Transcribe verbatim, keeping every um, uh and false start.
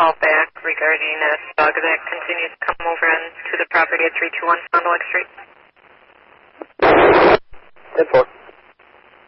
call back regarding a dog that continues to come over on to the property at three two one Fond du Lac Street. ten four.